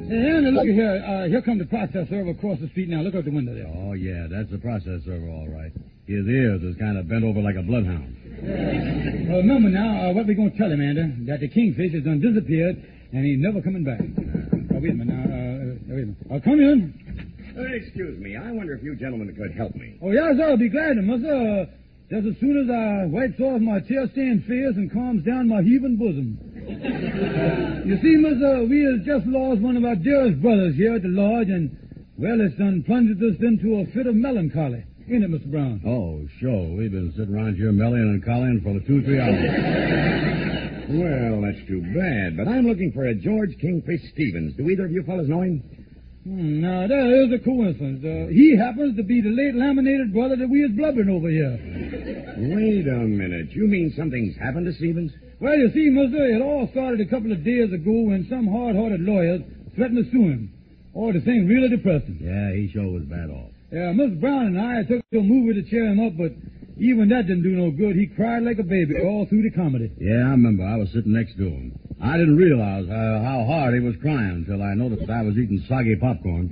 And look here. Here comes the process server across the street now. Look out the window there. Oh, yeah, that's the process server, all right. His ears is kind of bent over like a bloodhound. Remember now, what we going to tell him, Andy, that the kingfish has done disappeared, and he's never coming back. Wait a minute now. Wait a minute. Come in. Excuse me. I wonder if you gentlemen could help me. Oh, yes, sir. I'll be glad to, mister. Just as soon as I wipes off my tear-stained face and calms down my heaving bosom. You see, mister, we have just lost one of our dearest brothers here at the lodge, and, well, it's done plunged us into a fit of melancholy. Ain't it, Mr. Brown? Oh, sure. We've been sitting around here melling and colling for 2-3 hours. Well, that's too bad, but I'm looking for a George Kingfish Stevens. Do either of you fellas know him? Now, there is a coincidence. He happens to be the late laminated brother that we is blubbering over here. Wait a minute. You mean something's happened to Stevens? Well, you see, mister, it all started a couple of days ago when some hard-hearted lawyers threatened to sue him. Oh, the thing really depressing. Yeah, he sure was bad off. Yeah, Mr. Brown and I took to a movie to cheer him up, but even that didn't do no good. He cried like a baby all through the comedy. Yeah, I remember. I was sitting next to him. I didn't realize how hard he was crying until I noticed I was eating soggy popcorn.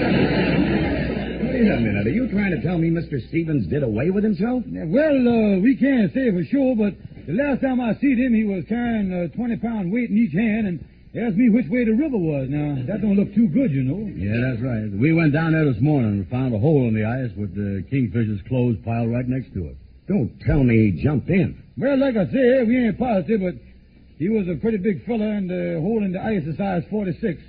Wait a minute. Are you trying to tell me Mr. Stevens did away with himself? Yeah, well, we can't say for sure, but the last time I seen him, he was carrying a 20-pound weight in each hand and asked me which way the river was. Now, that don't look too good, you know. Yeah, that's right. We went down there this morning and found a hole in the ice with the kingfish's clothes piled right next to it. Don't tell me he jumped in. Well, like I say, we ain't positive, but he was a pretty big fella, and the hole in the ice is size 46.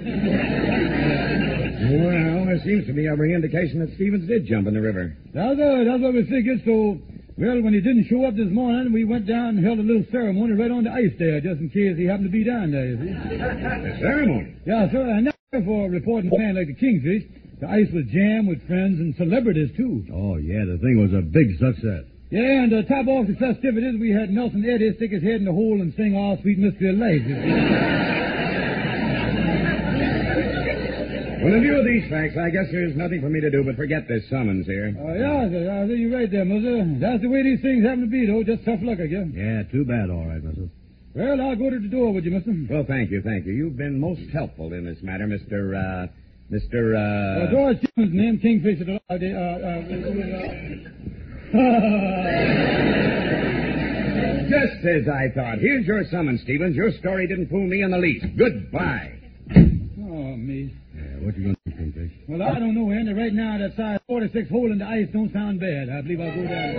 Well, there seems to be every indication that Stevens did jump in the river. That's what we figured, so... Well, when he didn't show up this morning, we went down and held a little ceremony right on the ice there, just in case he happened to be down there, you see. A ceremony? Yeah, sir, and now for a reporting man like the Kingfish, the ice was jammed with friends and celebrities, too. Oh, yeah, the thing was a big success. Yeah, and to top off the festivities, we had Nelson Eddy stick his head in the hole and sing All Sweet Mystery of Life, you see. Well, in view of these facts, I guess there's nothing for me to do but forget this summons here. Yeah, sir, you're right there, mister. That's the way these things happen to be, though. Just tough luck, I guess. Yeah, too bad, all right, mister. Well, I'll go to the door with you, mister. Well, thank you. You've been most helpful in this matter, Mr. George Stevens' name, Kingfish. Just as I thought. Here's your summons, Stevens. Your story didn't fool me in the least. Goodbye. Oh, me. What you going to do, Kingfish? Well, I don't know, Andy. Right now, that size 46 hole in the ice don't sound bad. I believe I'll go down.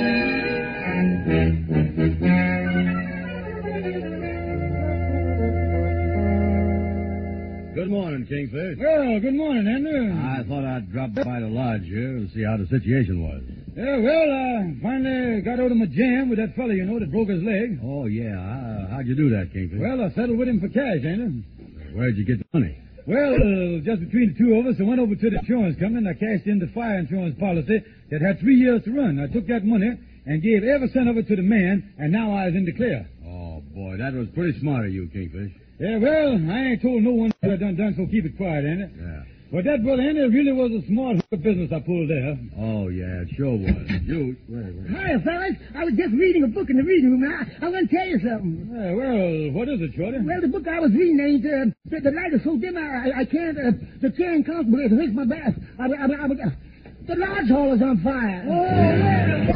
Good morning, Kingfish. Well, good morning, Andy. I thought I'd drop by the lodge here and see how the situation was. Yeah, well, I finally got out of my jam with that fella, you know, that broke his leg. Oh, yeah. How'd you do that, Kingfish? Well, I settled with him for cash, Andy. Where'd you get the money? Well, just between the two of us, I went over to the insurance company and I cashed in the fire insurance policy that had 3 years to run. I took that money and gave every cent of it to the man, and now I was in the clear. Oh, boy, that was pretty smart of you, Kingfish. Yeah, well, I ain't told no one what I done, so keep it quiet, ain't it? Yeah. But that, brother Andy, really was a smart hook of business I pulled there. Oh, yeah, it sure was. Wait. Hi, fellas. I was just reading a book in the reading room. I want to tell you something. Yeah, well, what is it, Shorty? Well, the book I was reading ain't, the light is so dim I can't, the chair ain't comfortable. It hurts my back. The lodge hall is on fire. Oh,